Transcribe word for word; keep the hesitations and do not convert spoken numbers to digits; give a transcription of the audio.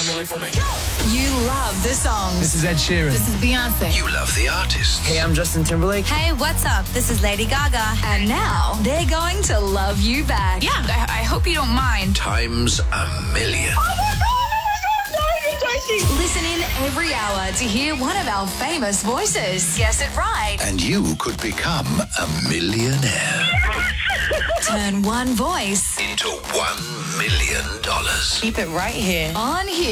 You love the songs. This is Ed Sheeran. This is Beyonce. You love the artists. Hey, I'm Justin Timberlake. Hey, what's up? This is Lady Gaga. And now they're going to love you back. Yeah, I, I hope you don't mind. Times a million. Listen in every hour to hear one of our famous voices. Guess it right. And you could become a millionaire. Turn one voice Into one million dollars. Keep it right here. on here.